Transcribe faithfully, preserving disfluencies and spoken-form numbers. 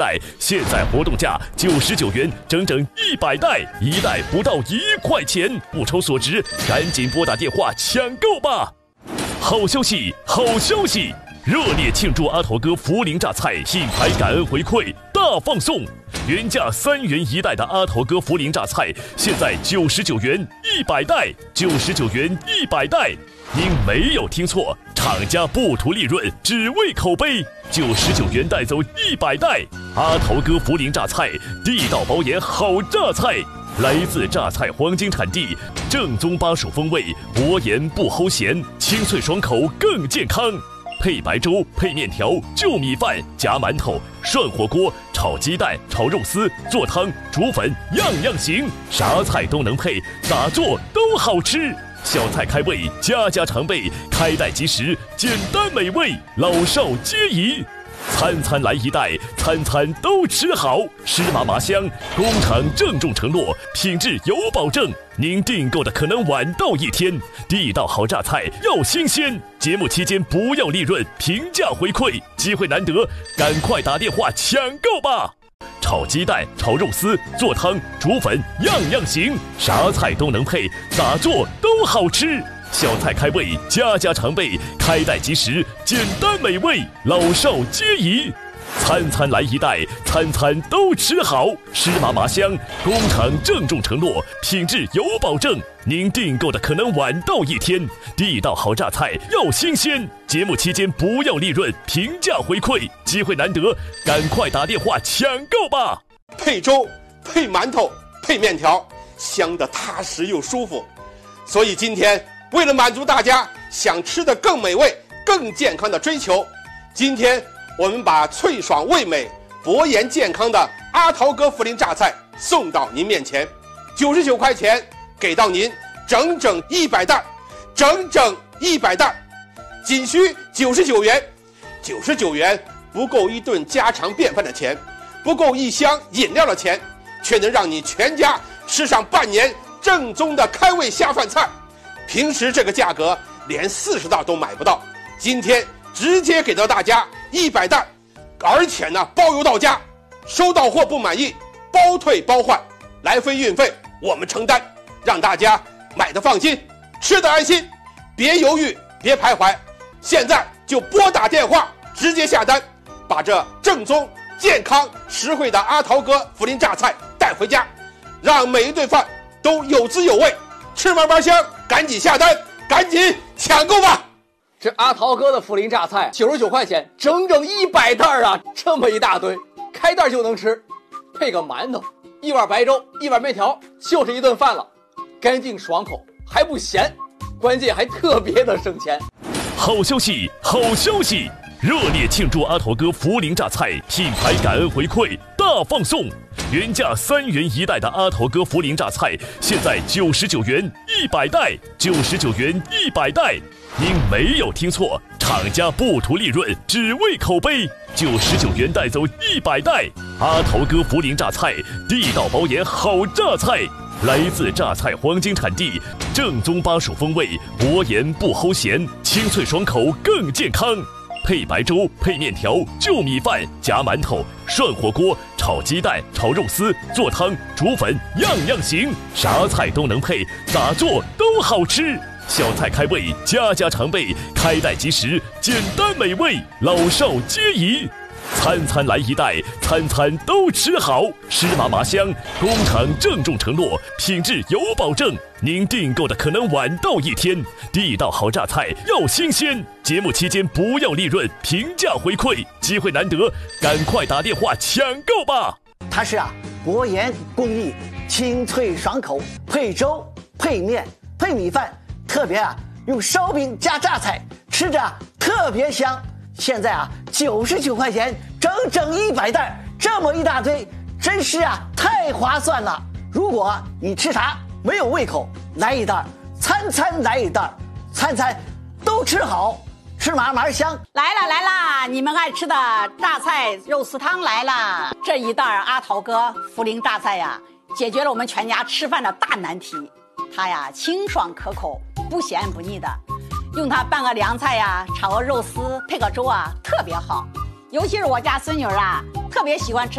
袋，现在活动价九十九元，整整一百袋，一袋不到一块钱，物超所值，赶紧拨打电话抢购吧！好消息，好消息！热烈庆祝阿头哥涪陵榨菜品牌感恩回馈大放送，原价三元一袋的阿头哥涪陵榨菜，现在九十九元一百袋，九十九元一百袋。您没有听错，厂家不图利润，只为口碑，九十九元带走一百袋。阿头哥涪陵榨菜，地道保研好榨菜，来自榨菜黄金产地，正宗巴蜀风味，薄盐不齁咸，清脆爽口更健康。配白粥、配面条、就米饭、夹馒头、涮火锅、炒鸡蛋、炒肉丝、做汤、煮粉，样样行，啥菜都能配，咋做都好吃。小菜开胃，家家常备，开袋即食，简单美味，老少皆宜。餐餐来一袋，餐餐都吃好，湿麻麻香。工厂郑重承诺，品质有保证。您订购的可能晚到一天，地道好榨菜要新鲜。节目期间不要利润，平价回馈，机会难得，赶快打电话抢购吧！炒鸡蛋、炒肉丝、做汤、煮粉，样样行，啥菜都能配，咋做都好吃。小菜开胃，家家常备，开袋即食，简单美味，老少皆宜。餐餐来一袋，餐餐都吃好，湿麻麻香。工厂郑重承诺，品质有保证。您订购的可能晚到一天，地道好榨菜要新鲜。节目期间不要利润，平价回馈，机会难得，赶快打电话抢购吧！ 配粥、配馒头、配面条，香得踏实又舒服。所以今天为了满足大家想吃的更美味、更健康的追求，今天我们把脆爽味美、薄盐健康的阿头哥涪陵榨菜送到您面前，九十九块钱给到您整整一百袋，整整一百袋，仅需九十九元。九十九元不够一顿家常便饭的钱，不够一箱饮料的钱，却能让你全家吃上半年正宗的开胃下饭菜。平时这个价格连四十袋都买不到，今天直接给到大家一百袋，而且呢包邮到家，收到货不满意包退包换，来回运费我们承担，让大家买的放心，吃的安心，别犹豫，别徘徊，现在就拨打电话直接下单，把这正宗、健康、实惠的阿头哥涪陵榨菜带回家，让每一顿饭都有滋有味，吃嘛嘛香。赶紧下单，赶紧抢购吧！ 这阿桃哥的涪陵榨菜九十九块钱，整整一百袋啊！这么一大堆，开袋就能吃，配个馒头，一碗白粥，一碗面条，就是一顿饭了，干净爽口，还不咸，关键还特别的省钱。 好消息，好消息！热烈庆祝阿头哥涪陵榨菜品牌感恩回馈大放送，原价三元一袋的阿头哥涪陵榨菜，现在九十九元一百袋，九十九元一百袋。您没有听错，厂家不图利润，只为口碑，九十九元带走一百袋。阿头哥涪陵榨菜，地道保研好榨菜，来自榨菜黄金产地，正宗巴蜀风味，薄盐不齁咸，清脆爽口更健康。配白粥、配面条、就米饭、夹馒头、涮火锅、炒鸡蛋、炒肉丝、做汤、煮粉，样样行，啥菜都能配，咋做都好吃。小菜开胃，家家常备，开袋即食，简单美味，老少皆宜。餐餐来一袋，餐餐都吃好，湿麻麻香。工厂郑重承诺，品质有保证。您订购的可能晚到一天，地道好榨菜要新鲜。节目期间不要利润，平价回馈，机会难得，赶快打电话抢购吧！ 它是啊，薄盐工艺，清脆爽口，配粥、配面、配米饭，特别啊用烧饼加榨菜，吃着啊特别香。现在啊，九十九块钱，整整一百袋，这么一大堆，真是啊太划算了。如果你吃啥没有胃口，来一袋，餐餐来一袋，餐餐都吃好，吃嘛嘛香。 来了来了，你们爱吃的榨菜肉丝汤来了。这一袋阿桃哥涪陵榨菜呀，解决了我们全家吃饭的大难题。它呀清爽可口，不咸不腻的。用它拌个凉菜呀，炒个肉丝，配个粥啊，特别好。尤其是我家孙女啊，特别喜欢吃。